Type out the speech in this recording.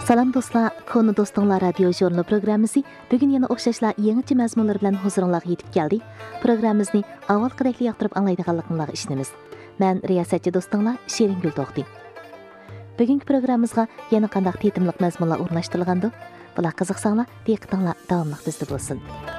Salam dostlar, Konu Dostlar radio jurnal programmasi bugun yana o'xshashla yangicha mazmunlar bilan huzuringizga yetib keldi. Programmamizni avvalgidek yoqtirib anglaydiganligingizga ishonamiz. Men riyosatchi do'stinglar Sheriнгүл To'xti. Bugungi programmamizga yana qanday tetimliq mazmunlar o'rnashtirilgandi? Bular qiziqsanglar, diqqatinglar davomli bizda bo'lsin.